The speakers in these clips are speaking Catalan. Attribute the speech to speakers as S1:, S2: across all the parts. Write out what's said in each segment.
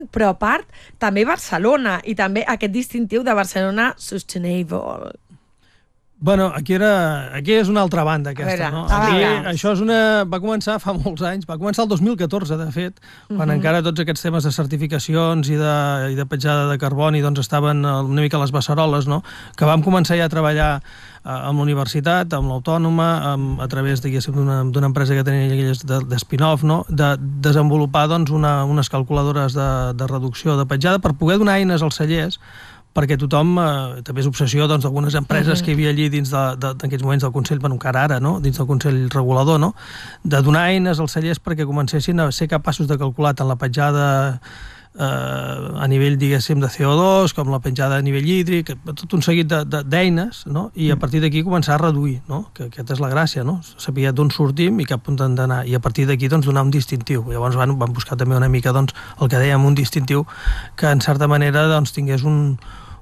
S1: però a part també Barcelona i també aquest distintiu de Barcelona Sustainable.
S2: Bueno, aquí és una altra banda, aquesta, no? Aquí, això va començar fa molts anys, va començar el 2014, de fet, quan encara tots aquests temes de certificacions i de petjada de carboni doncs estaven una mica a les beceroles, no? Que vam començar ja a treballar amb la universitat, amb l'Autònoma, a través d'una empresa que tenia aquelles de spin-off, no? De desenvolupar doncs, unes calculadores de reducció de petjada per poder donar eines als cellers perquè tothom, també és obsessió d'algunes empreses que hi havia allí dins d'aquests moments del Consell, bueno, encara ara, no? Dins del Consell Regulador, no? De donar eines als cellers perquè comencessin a ser capaços de calcular tant la petjada a nivell, diguéssim, de CO2, com la petjada a nivell hídric, tot un seguit d'eines, no? I a partir d'aquí començar a reduir, no? Que aquesta és la gràcia, no? Saber d'on sortim i cap punt hem d'anar, i a partir d'aquí doncs, donar un distintiu. Llavors van buscar també una mica doncs, el que dèiem, un distintiu que en certa manera doncs, tingués un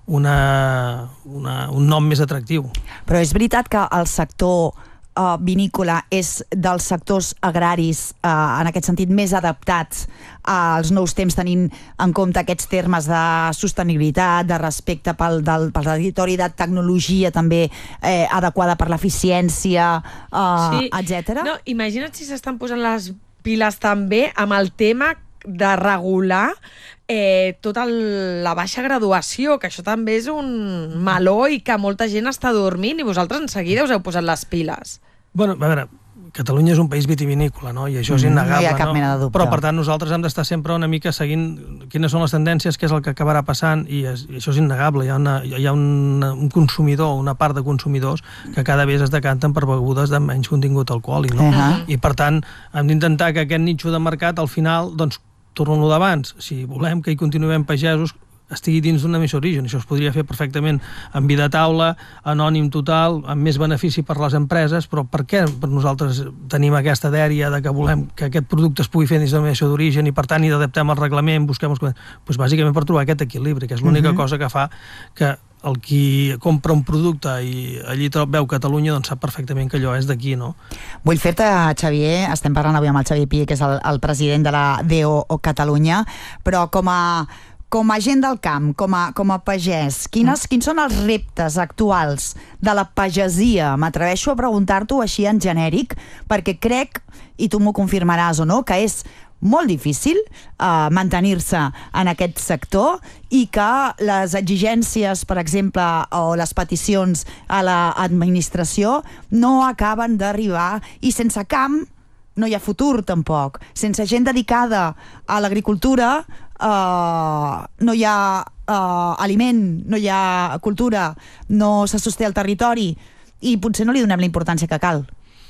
S2: nom més atractiu.
S3: Però és veritat que el sector vinícola és dels sectors agraris, en aquest sentit, més adaptats als nous temps, tenint en compte aquests termes de sostenibilitat, de respecte pel territori, de tecnologia també adequada per l'eficiència, etc.
S1: No, imagina't si s'estan posant les piles també amb el tema de regular tota la baixa graduació, que això també és un meló i que molta gent està dormint i vosaltres en seguida us heu posat les piles.
S2: Bueno, a veure, Catalunya és un país vitivinícola, no? I això és innegable,
S3: no hi ha cap mena de dubte.
S2: Però, per tant, nosaltres hem d'estar sempre una mica seguint quines són les tendències, què és el que acabarà passant, i això és innegable. Hi ha un consumidor, una part de consumidors que cada vegada es decanten per begudes de menys contingut alcohòlic, no? I, per tant, hem d'intentar que aquest nitxo de mercat, al final, doncs, torno a lo d'abans, si volem que hi continuem pagesos, estigui dins d'un mateix origen. Això es podria fer perfectament en vi de taula, anònim total, amb més benefici per les empreses, però per què nosaltres tenim aquesta dèria de que volem que aquest producte es pugui fer dins denominació d'origen i per tant hi adaptem el reglament, busquem... Doncs bàsicament per trobar aquest equilibri, que és l'única cosa que fa que el qui compra un producte i allí veu Catalunya doncs sap perfectament que allò és d'aquí, no?
S3: Vull fer-te, Xavier, estem parlant avui amb el Xavier Pi, que és el president de la DO Catalunya, però com a gent del camp, com a pagès, quins són els reptes actuals de la pagesia? M'atreveixo a preguntar-t'ho així en genèric, perquè crec, i tu m'ho confirmaràs o no, que és molt difícil mantenir-se en aquest sector i que les exigències, per exemple, o les peticions a l'administració no acaben d'arribar, i sense camp no hi ha futur tampoc. Sense gent dedicada a l'agricultura no hi ha aliment, no hi ha cultura, no se sosté el territori i potser no li donem la importància que cal.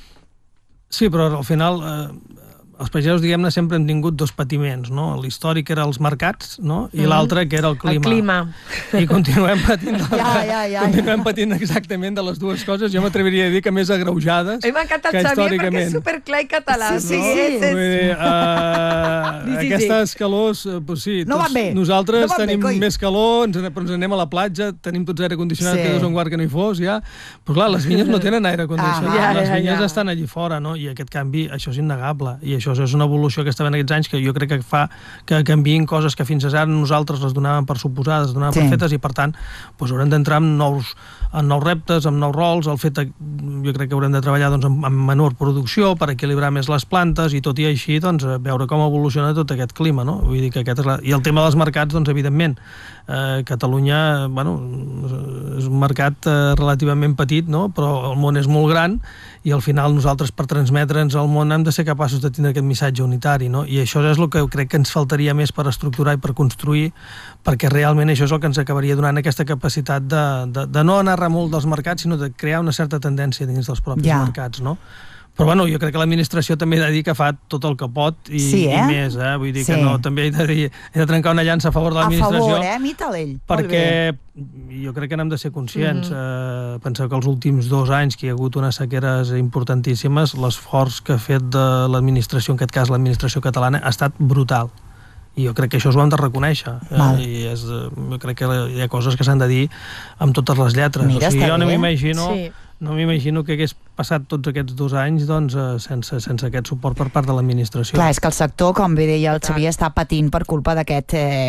S2: Sí, però al final els pagesos, diguem-ne, sempre hem tingut dos patiments, no? L'històric era els mercats, no? I l'altre que era el clima.
S1: El clima.
S2: I continuem patint
S3: continuem
S2: patint exactament de les dues coses. Jo m'atreviria a dir que més agreujades que històricament.
S1: M'encanta el Xavier perquè és superclar i català.
S3: Sí.
S2: Aquestes calors, doncs sí,
S3: no van bé.
S2: Nosaltres tenim més calor, ens anem a la platja, tenim tots aire condicionat, que és un guard que no hi fos, ja. Però clar, les vinyes no tenen aire condicionat, les vinyes estan allí fora, no? I aquest canvi, això és innegable, i això és una evolució que està en aquests anys que jo crec que fa que canviïn coses que fins ara nosaltres les donàvem per suposades, les donàvem per fetes, i per tant doncs haurem d'entrar en nous reptes, en nous rols. El fet jo crec que haurem de treballar doncs, amb menor producció per equilibrar més les plantes i tot i així doncs, veure com evoluciona tot aquest clima, no? Vull dir que aquest i el tema dels mercats, doncs evidentment Catalunya, bueno, és un mercat relativament petit, no? Però el món és molt gran i al final nosaltres per transmetre'ns al món hem de ser capaços de tindre aquest missatge unitari, no? I això és el que crec que ens faltaria més per estructurar i per construir, perquè realment això és el que ens acabaria donant aquesta capacitat de no anar remolc dels mercats, sinó de crear una certa tendència dins dels propis mercats, no? Però bueno, jo crec que l'administració també ha de dir que fa tot el que pot i més, vull dir que no, també he de trencar una llança a favor de l'administració.
S3: A favor, mita'l ell.
S2: Perquè jo crec que n'hem de ser conscients. Penseu que els últims 2 anys que hi ha hagut unes sequeres importantíssimes, l'esforç que ha fet de l'administració, en aquest cas l'administració catalana, ha estat brutal. I jo crec que això ho hem de reconèixer. I jo crec que hi ha coses que s'han de dir amb totes les lletres.
S3: Mira,
S2: jo no m'imagino no m'imagino que hagués passat tots aquests 2 anys doncs, sense aquest suport per part de l'administració.
S3: Clar, és que el sector, com bé deia el Xavier, està patint per culpa d'aquest